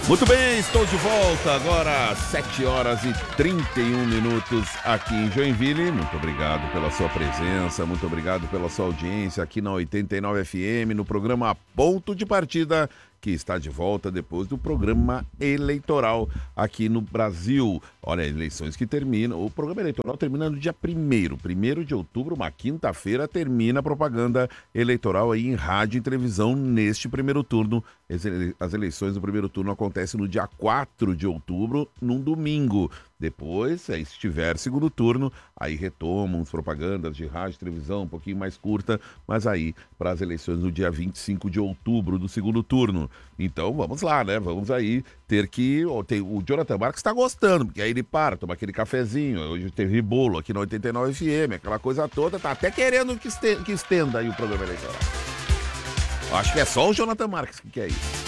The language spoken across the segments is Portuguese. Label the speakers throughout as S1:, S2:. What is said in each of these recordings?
S1: Muito bem, estou de volta agora, 7 horas e 31 minutos aqui em Joinville. Muito obrigado pela sua presença, muito obrigado pela sua audiência aqui na 89 FM, no programa Ponto de Partida, que está de volta depois do programa eleitoral aqui no Brasil. Olha, eleições que terminam, o programa eleitoral termina no dia 1º de outubro, uma quinta-feira, termina a propaganda eleitoral aí em rádio e televisão neste primeiro turno. As eleições do primeiro turno acontecem no dia 4 de outubro, num domingo. Depois, se estiver segundo turno, aí retomam as propagandas de rádio e televisão, um pouquinho mais curta, mas aí para as eleições no dia 25 de outubro do segundo turno. Então, vamos lá, né? Vamos aí ter que... O Jonathan Marques está gostando, porque aí ele para, toma aquele cafezinho, hoje teve bolo aqui na 89 FM, aquela coisa toda, tá até querendo que estenda aí o programa eleitoral. Acho que é só o Jonathan Marques que quer isso.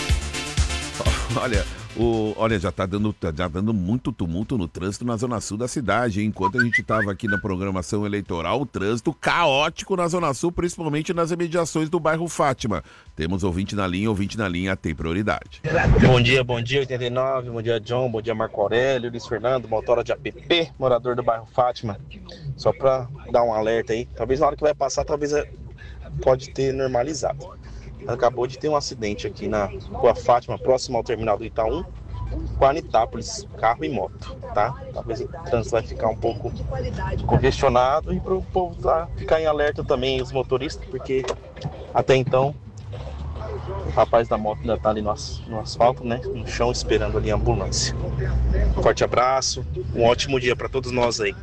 S1: Olha, já tá dando muito tumulto no trânsito na zona sul da cidade, hein? Enquanto a gente estava aqui na programação eleitoral, o trânsito caótico na zona sul, principalmente nas imediações do bairro Fátima. Temos ouvinte na linha tem prioridade.
S2: Bom dia 89, bom dia John, bom dia Marco Aurélio, Luiz Fernando, motora de APP, morador do bairro Fátima. Só para dar um alerta aí, talvez na hora que vai passar, pode ter normalizado. Acabou de ter um acidente aqui na Rua Fátima, próximo ao terminal do Itaú, com a Anitápolis, carro e moto, tá? Talvez o trânsito vai ficar um pouco congestionado e para o povo ficar em alerta também, os motoristas, porque até então o rapaz da moto ainda tá ali no asfalto, né? No chão, esperando ali a ambulância. Forte abraço, um ótimo dia para todos nós aí.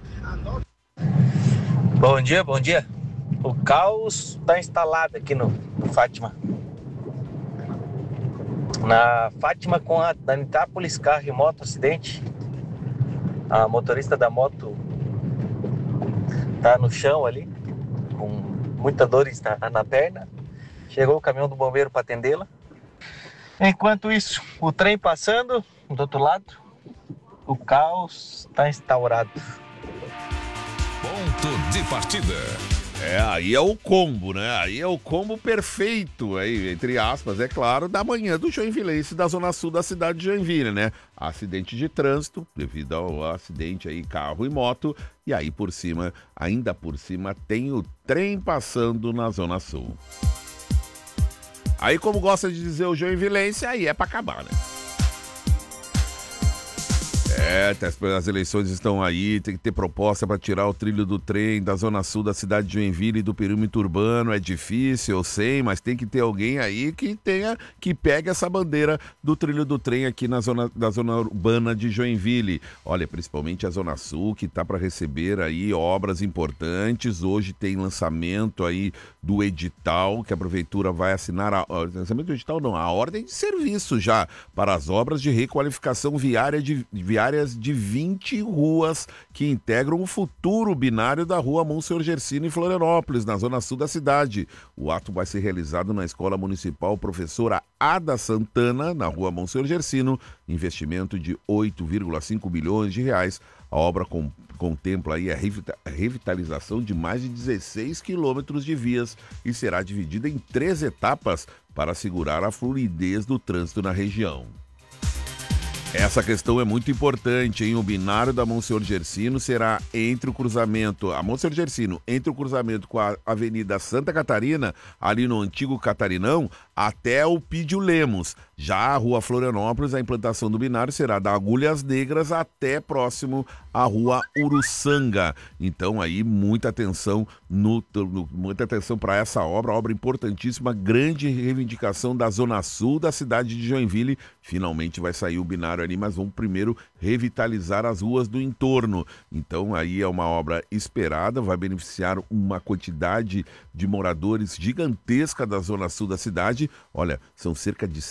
S3: Bom dia. O caos está instalado aqui no Fátima. Na Fátima com a Anitápolis, carro e moto, acidente. A motorista da moto tá no chão ali, com muita dor na perna. Chegou o caminhão do bombeiro para atendê-la. Enquanto isso, o trem passando do outro lado, o caos está instaurado.
S4: Ponto de partida.
S1: Aí é o combo, né? Aí é o combo perfeito, aí, entre aspas, é claro, da manhã do Joinvilense, da zona sul da cidade de Joinville, né? Acidente de trânsito, devido ao acidente aí, carro e moto, e aí ainda por cima, tem o trem passando na zona sul. Aí, como gosta de dizer o Joinvilense, aí é pra acabar, né? As eleições estão aí, tem que ter proposta para tirar o trilho do trem da zona sul da cidade de Joinville e do perímetro urbano. É difícil, eu sei, mas tem que ter alguém aí que pegue essa bandeira do trilho do trem aqui da zona urbana de Joinville. Olha, principalmente a zona sul, que está para receber aí obras importantes. Hoje tem lançamento aí do edital, que a prefeitura vai assinar, lançamento do edital não, a ordem de serviço já para as obras de requalificação viárias de 20 ruas que integram o futuro binário da rua Monsenhor Gersino em Florianópolis, na zona sul da cidade. O ato vai ser realizado na Escola Municipal Professora Ada Santana, na rua Monsenhor Gersino, investimento de 8,5 bilhões de reais. A obra contempla aí a revitalização de mais de 16 quilômetros de vias e será dividida em 3 etapas para assegurar a fluidez do trânsito na região. Essa questão é muito importante, hein? O binário da Monsenhor Gersino será entre o cruzamento com a Avenida Santa Catarina, ali no antigo Catarinão, até o Pídio Lemos. Já a Rua Florianópolis, a implantação do binário será da Agulhas Negras até próximo à Rua Uruçanga. Então aí muita atenção para essa obra importantíssima, grande reivindicação da Zona Sul da cidade de Joinville. Finalmente vai sair o binário ali, mas vamos primeiro revitalizar as ruas do entorno. Então aí é uma obra esperada, vai beneficiar uma quantidade de moradores gigantesca da Zona Sul da cidade. Olha, são cerca de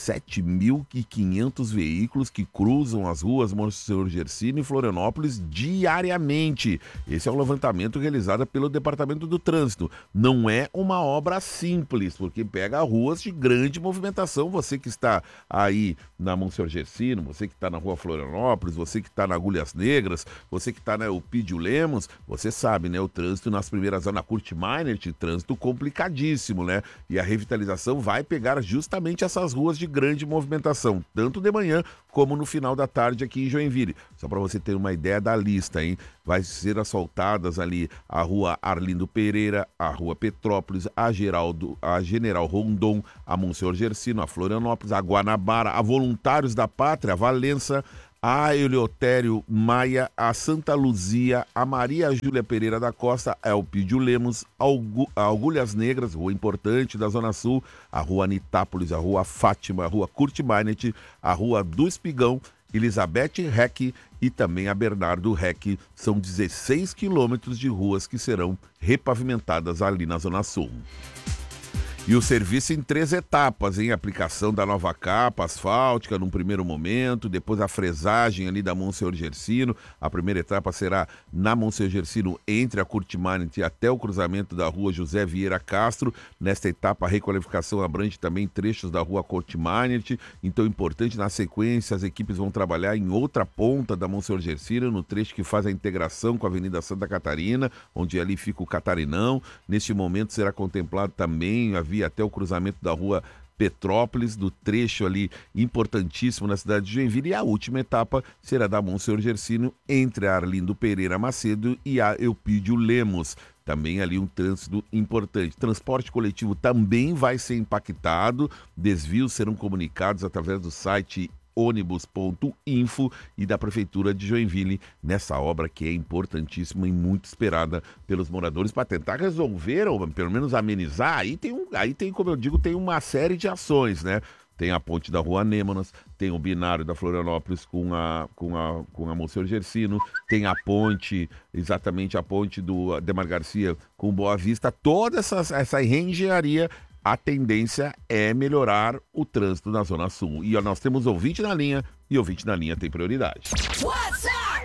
S1: 7.500 veículos que cruzam as ruas Monsenhor Gersino e Florianópolis diariamente. Esse é um levantamento realizado pelo Departamento do Trânsito. Não é uma obra simples, porque pega ruas de grande movimentação. Você que está aí na Monsenhor Gersino, você que está na rua Florianópolis, você que está na Agulhas Negras, você que está na Eupídio Lemos, você sabe, né? O trânsito nas primeiras horas na Kurt Meinert, trânsito complicadíssimo, né? E a revitalização vai pegar justamente essas ruas de grande movimentação, tanto de manhã como no final da tarde aqui em Joinville. Só para você ter uma ideia da lista, hein? Vai ser asfaltadas ali a rua Arlindo Pereira, a rua Petrópolis, a General Rondon, a Monsenhor Gersino, a Florianópolis, a Guanabara, a Voluntários da Pátria, a Valença, a Eleutério Maia, a Santa Luzia, a Maria Júlia Pereira da Costa, a Eupídio Lemos, a Agulhas Negras, rua importante da Zona Sul, a rua Anitápolis, a rua Fátima, a rua Kurt Meinert, a rua do Espigão, Elizabeth Reck e também a Bernardo Reck. São 16 quilômetros de ruas que serão repavimentadas ali na Zona Sul. E o serviço em 3 etapas, em aplicação da nova capa asfáltica num primeiro momento, depois a fresagem ali da Monsenhor Gersino. A primeira etapa será na Monsenhor Gersino, entre a Kurt Meinert e até o cruzamento da rua José Vieira Castro. Nesta etapa, a requalificação abrange também trechos da rua Kurt Meinert. Então, importante, na sequência, as equipes vão trabalhar em outra ponta da Monsenhor Gersino, no trecho que faz a integração com a Avenida Santa Catarina, onde ali fica o Catarinão. Neste momento, será contemplado também a via até o cruzamento da rua Petrópolis, do trecho ali importantíssimo na cidade de Joinville, e a última etapa será da Monsenhor Gersino, entre a Arlindo Pereira Macedo e a Eupídio Lemos. Também ali um trânsito importante. Transporte coletivo também vai ser impactado, desvios serão comunicados através do site ônibus.info e da Prefeitura de Joinville, nessa obra que é importantíssima e muito esperada pelos moradores para tentar resolver, ou pelo menos amenizar. Aí tem, como eu digo, tem uma série de ações, né? Tem a ponte da Rua Anêmonas, tem o binário da Florianópolis com a Monsenhor Gersino, tem a ponte, exatamente a ponte do Ademar Garcia com Boa Vista. Toda essa reengenharia, a tendência é melhorar o trânsito na Zona Sul. E nós temos ouvinte na linha, e ouvinte na linha tem prioridade.
S4: WhatsApp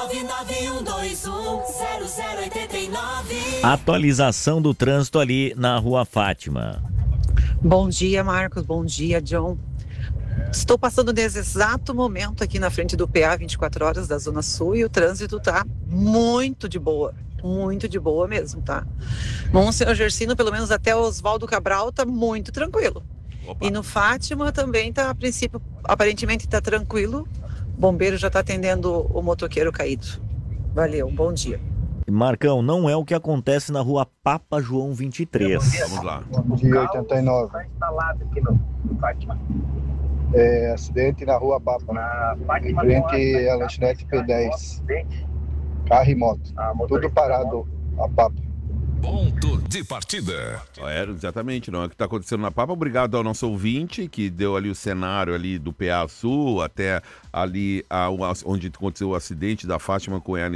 S4: 991210089.
S5: Atualização do trânsito ali na Rua Fátima.
S6: Bom dia, Marcos. Bom dia, John. Estou passando nesse exato momento aqui na frente do PA 24 horas da Zona Sul e o trânsito tá muito de boa mesmo, tá? Monsenhor Gersino, pelo menos até Oswaldo Cabral, tá muito tranquilo. Opa. E no Fátima também tá, a princípio, aparentemente tá tranquilo. O bombeiro já tá atendendo o motoqueiro caído. Valeu, bom dia.
S5: Marcão, não é o que acontece na Rua Papa João 23.
S1: Vamos lá.
S7: Dia 89.
S3: Está instalado aqui no Fátima.
S7: Acidente na Rua Papa,
S3: Na
S7: em
S3: Fátima,
S7: frente à lanchonete P10. Carro e moto. Tudo parado a Papa.
S8: Ponto de partida.
S1: Exatamente, não é o que está acontecendo na Papa. Obrigado ao nosso ouvinte que deu ali o cenário ali do PA Sul até ali onde aconteceu o acidente da Fátima com a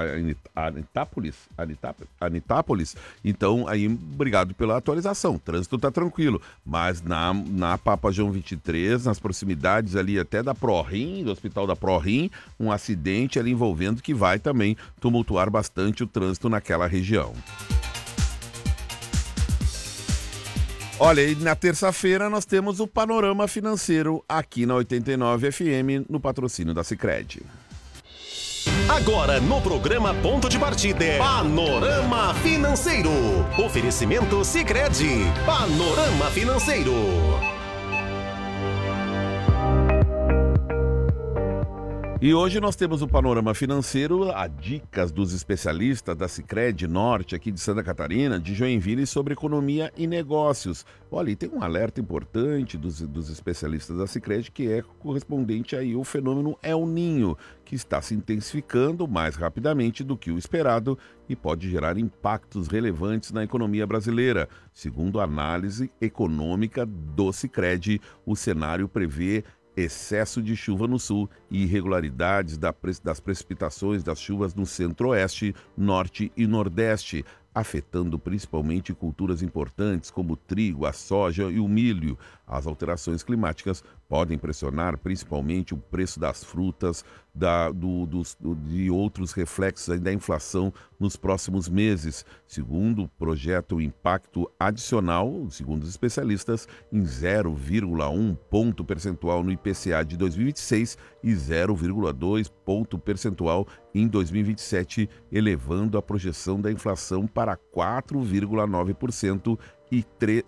S1: Anitápolis. Então, aí, obrigado pela atualização. O trânsito está tranquilo, mas na Papa João 23, nas proximidades ali até da ProRim, do Hospital da ProRim, um acidente ali envolvendo que vai também tumultuar bastante o trânsito naquela região. Olha, e na terça-feira nós temos o Panorama Financeiro aqui na 89 FM, no patrocínio da Sicredi.
S8: Agora no programa Ponto de Partida é Panorama Financeiro. Oferecimento Sicredi. Panorama Financeiro.
S1: E hoje nós temos o Panorama Financeiro, a dicas dos especialistas da Sicredi Norte, aqui de Santa Catarina, de Joinville, sobre economia e negócios. Olha, e tem um alerta importante dos especialistas da Sicredi, que é correspondente aí ao fenômeno El Niño, que está se intensificando mais rapidamente do que o esperado e pode gerar impactos relevantes na economia brasileira. Segundo a análise econômica do Sicredi, o cenário prevê excesso de chuva no sul e irregularidades das precipitações das chuvas no centro-oeste, norte e nordeste, afetando principalmente culturas importantes como o trigo, a soja e o milho. As alterações climáticas podem pressionar principalmente o preço das frutas, de outros reflexos da inflação nos próximos meses. Segundo o projeto, o impacto adicional, segundo os especialistas, em 0,1 ponto percentual no IPCA de 2026 e 0,2 ponto percentual em 2027, elevando a projeção da inflação para 4,9% e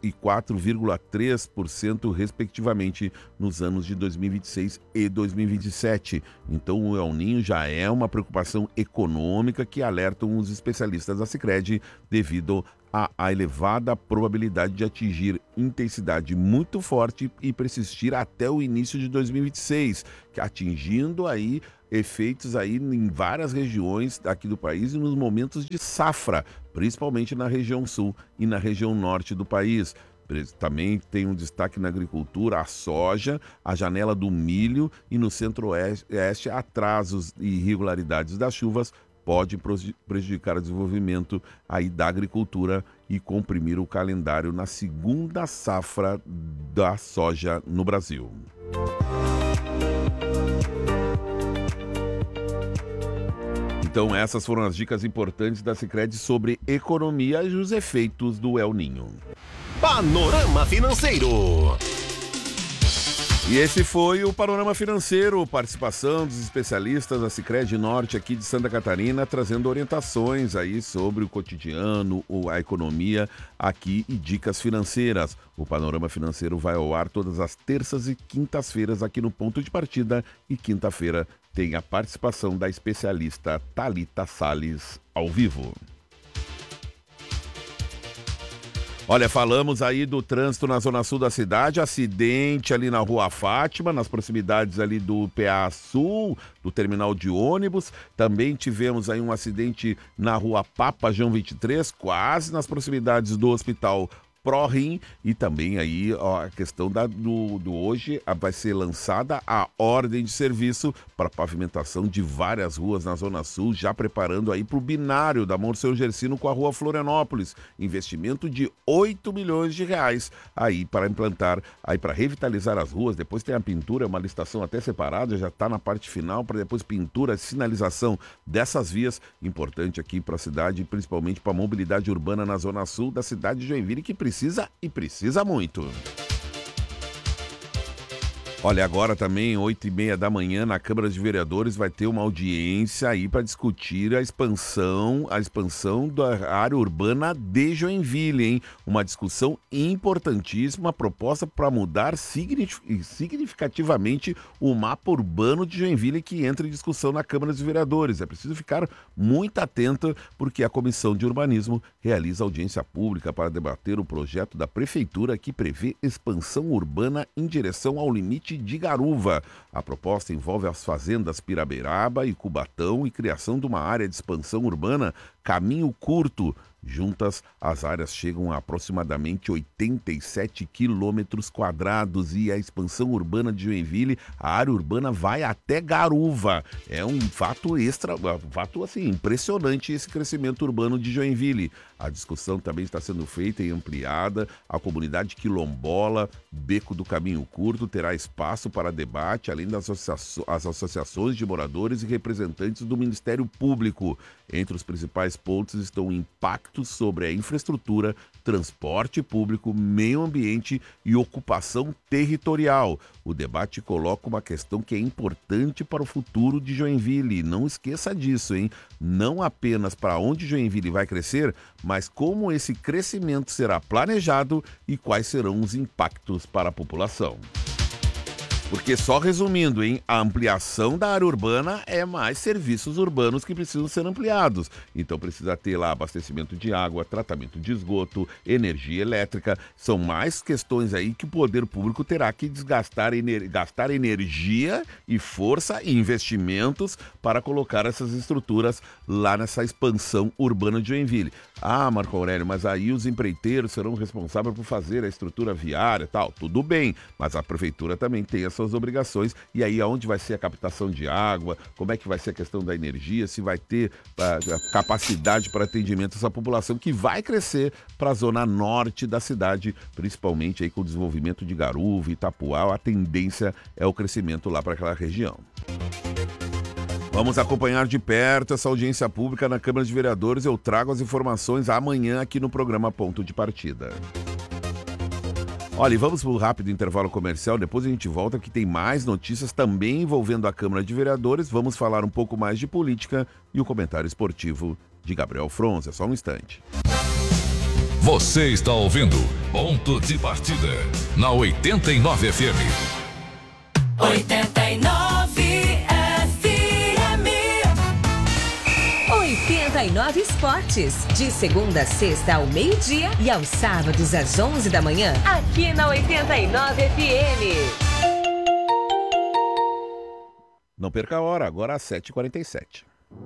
S1: 4,3% respectivamente nos anos de 2026 e 2027. Então o El Niño já é uma preocupação econômica que alertam os especialistas da Sicredi devido à elevada probabilidade de atingir intensidade muito forte e persistir até o início de 2026, atingindo aí efeitos aí em várias regiões aqui do país e nos momentos de safra, principalmente na região sul e na região norte do país. Também tem um destaque na agricultura, a soja, a janela do milho e no centro-oeste, atrasos e irregularidades das chuvas pode prejudicar o desenvolvimento aí da agricultura e comprimir o calendário na segunda safra da soja no Brasil. Então essas foram as dicas importantes da Sicredi sobre economia e os efeitos do El Niño.
S8: Panorama Financeiro.
S1: E esse foi o Panorama Financeiro, participação dos especialistas da Sicredi Norte aqui de Santa Catarina, trazendo orientações aí sobre o cotidiano, a economia aqui e dicas financeiras. O Panorama Financeiro vai ao ar todas as terças e quintas-feiras aqui no Ponto de Partida, e quinta-feira tem a participação da especialista Thalita Salles ao vivo. Olha, falamos aí do trânsito na zona sul da cidade, acidente ali na Rua Fátima, nas proximidades ali do PA Sul, do terminal de ônibus. Também tivemos aí um acidente na Rua Papa João 23, quase nas proximidades do Hospital ProRim, e também aí a questão do hoje vai ser lançada a ordem de serviço para pavimentação de várias ruas na Zona Sul, já preparando aí para o binário da Monsenhor Gersino com a Rua Florianópolis, investimento de 8 milhões de reais aí para implantar, aí para revitalizar as ruas. Depois tem a pintura, uma licitação até separada, já está na parte final, para depois pintura, sinalização dessas vias, importante aqui para a cidade, principalmente para a mobilidade urbana na Zona Sul da cidade de Joinville, que precisa muito. Olha, agora também, 8h30 da manhã, na Câmara de Vereadores, vai ter uma audiência aí para discutir a expansão da área urbana de Joinville, hein? Uma discussão importantíssima, proposta para mudar significativamente o mapa urbano de Joinville, que entra em discussão na Câmara de Vereadores. É preciso ficar muito atento, porque a Comissão de Urbanismo realiza audiência pública para debater o projeto da Prefeitura que prevê expansão urbana em direção ao limite de Garuva. A proposta envolve as fazendas Piraberaba e Cubatão e criação de uma área de expansão urbana Caminho Curto. Juntas, as áreas chegam a aproximadamente 87 quilômetros quadrados, e a expansão urbana de Joinville, a área urbana vai até Garuva. É um fato assim, impressionante esse crescimento urbano de Joinville. A discussão também está sendo feita e ampliada. A comunidade quilombola Beco do Caminho Curto terá espaço para debate, além das associações de moradores e representantes do Ministério Público. Entre os principais pontos estão impactos sobre a infraestrutura, transporte público, meio ambiente e ocupação territorial. O debate coloca uma questão que é importante para o futuro de Joinville. Não esqueça disso, hein? Não apenas para onde Joinville vai crescer, mas como esse crescimento será planejado e quais serão os impactos para a população. Porque, só resumindo, hein, a ampliação da área urbana é mais serviços urbanos que precisam ser ampliados. Então precisa ter lá abastecimento de água, tratamento de esgoto, energia elétrica. São mais questões aí que o poder público terá que gastar energia e força e investimentos para colocar essas estruturas lá nessa expansão urbana de Joinville. Ah, Marco Aurélio, mas aí os empreiteiros serão responsáveis por fazer a estrutura viária e tal. Tudo bem, mas a prefeitura também tem as suas obrigações. E aí, aonde vai ser a captação de água? Como é que vai ser a questão da energia? Se vai ter a capacidade para atendimento dessa população que vai crescer para a zona norte da cidade, principalmente aí com o desenvolvimento de Garuva e Itapuá. A tendência é o crescimento lá para aquela região. Vamos acompanhar de perto essa audiência pública na Câmara de Vereadores. Eu trago as informações amanhã aqui no programa Ponto de Partida. Olha, e vamos para o rápido intervalo comercial. Depois a gente volta que tem mais notícias também envolvendo a Câmara de Vereadores. Vamos falar um pouco mais de política e o comentário esportivo de Gabriel Fronza. Só um instante.
S9: Você está ouvindo Ponto de Partida na 89 FM.
S4: 89
S10: 89 Esportes, de segunda a sexta ao meio-dia e aos sábados às 11 da manhã, aqui na 89 FM.
S1: Não perca a hora, agora às 7h47.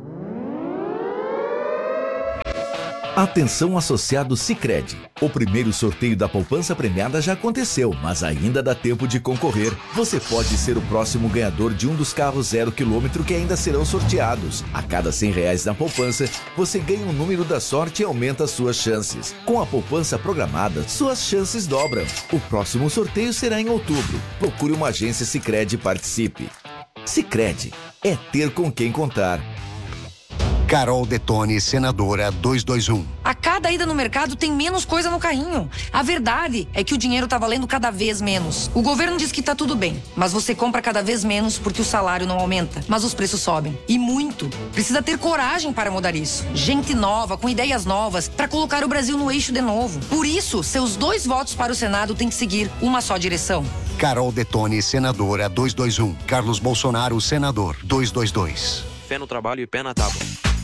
S11: Atenção, associado Sicredi. O primeiro sorteio da poupança premiada já aconteceu, mas ainda dá tempo de concorrer. Você pode ser o próximo ganhador de um dos carros 0 km que ainda serão sorteados. A cada R$100 na poupança, você ganha um número da sorte e aumenta suas chances. Com a poupança programada, suas chances dobram. O próximo sorteio será em outubro. Procure uma agência Sicredi e participe. Sicredi é ter com quem contar.
S12: Carol Detone, senadora 221.
S13: A cada ida no mercado tem menos coisa no carrinho. A verdade é que o dinheiro tá valendo cada vez menos. O governo diz que tá tudo bem, mas você compra cada vez menos porque o salário não aumenta, mas os preços sobem. E muito. Precisa ter coragem para mudar isso. Gente nova, com ideias novas, para colocar o Brasil no eixo de novo. Por isso, seus 2 votos para o Senado têm que seguir uma só direção.
S12: Carol Detone, senadora 221. Carlos Bolsonaro, senador 222.
S14: Fé no trabalho e pé na tábua.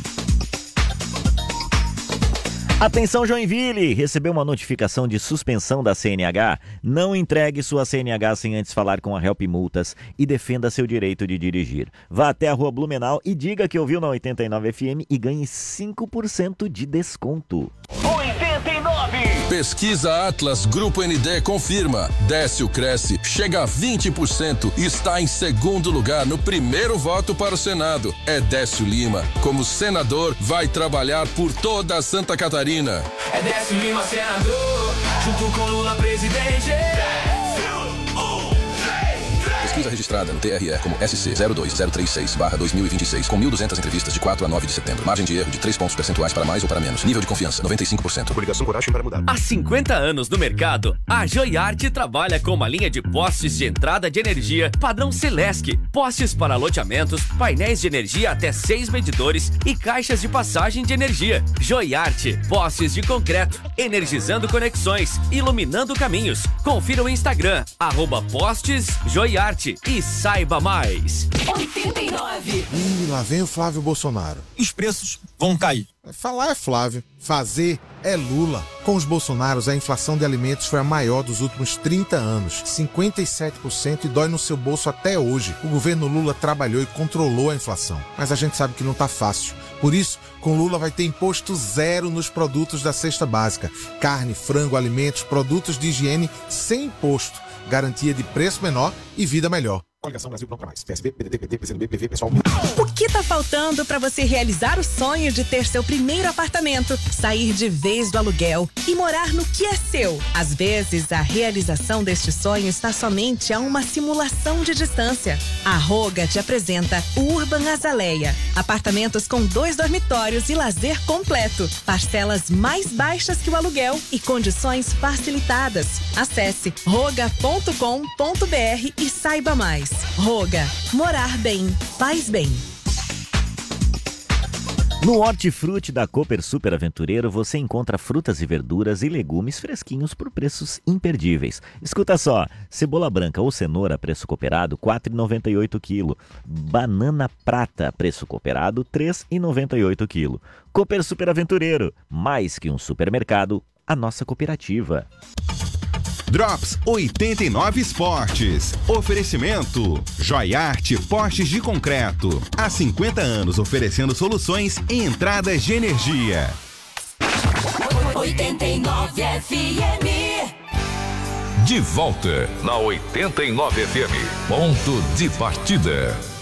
S5: Atenção, Joinville! Recebeu uma notificação de suspensão da CNH? Não entregue sua CNH sem antes falar com a Help Multas e defenda seu direito de dirigir. Vá até a Rua Blumenau e diga que ouviu na 89 FM e ganhe 5% de desconto.
S15: 89! Pesquisa Atlas Grupo ND confirma. Décio cresce, chega a 20% e está em segundo lugar no primeiro voto para o Senado. É Décio Lima. Como senador, vai trabalhar por toda Santa Catarina.
S16: É Décio Lima, senador, junto com Lula, presidente.
S15: Pesquisa registrada no TRE como SC02036/2026, com 1.200 entrevistas de 4 a 9 de setembro. Margem de erro de 3 pontos percentuais para mais ou para menos. Nível de confiança, 95%.
S17: Coligação Coragem para mudar.
S18: Há 50 anos no mercado, a Joiarte trabalha com uma linha de postes de entrada de energia padrão Celesc. Postes para loteamentos, painéis de energia até 6 medidores e caixas de passagem de energia. Joiarte, postes de concreto, energizando conexões, iluminando caminhos. Confira o Instagram, @postesjoiarte. E saiba mais.
S4: 89.
S19: Lá vem o Flávio Bolsonaro.
S20: Os preços vão cair.
S19: Falar é Flávio, fazer é Lula. Com os Bolsonaros, a inflação de alimentos foi a maior dos últimos 30 anos. 57% e dói no seu bolso até hoje. O governo Lula trabalhou e controlou a inflação. Mas a gente sabe que não tá fácil. Por isso, com Lula vai ter imposto zero nos produtos da cesta básica. Carne, frango, alimentos, produtos de higiene sem imposto. Garantia de preço menor e vida melhor.
S17: Coligação Brasil Pronto Pra Mais. PSB, PDT, PT, PCdoB, PV, Pessoal.
S10: O que tá faltando para você realizar o sonho de ter seu primeiro apartamento, sair de vez do aluguel e morar no que é seu? Às vezes, a realização deste sonho está somente a uma simulação de distância. A Roga te apresenta o Urban Azaleia. Apartamentos com 2 dormitórios e lazer completo. Parcelas mais baixas que o aluguel e condições facilitadas. Acesse roga.com.br e saiba mais. Roga, morar bem, faz bem.
S5: No Hortifruti da Cooper Super Aventureiro você encontra frutas e verduras e legumes fresquinhos por preços imperdíveis. Escuta só, cebola branca ou cenoura, preço cooperado, R$ 4,98 kg. Banana prata, preço cooperado, R$ 3,98 kg. Cooper Super Aventureiro, mais que um supermercado, a nossa cooperativa.
S21: Drops 89 Esportes. Oferecimento Joiarte Postes de Concreto. Há 50 anos oferecendo soluções em entradas de energia.
S4: 89 FM.
S9: De volta na 89 FM. Ponto de partida.